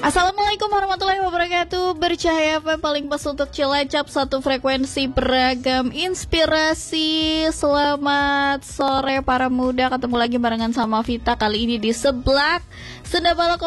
Assalamualaikum warahmatullahi wabarakatuh. Bercahaya FM paling pas untuk Cilacap, satu frekuensi beragam inspirasi. Selamat sore para muda, ketemu lagi barengan sama Vita. Kali ini di Seblak Senda Bala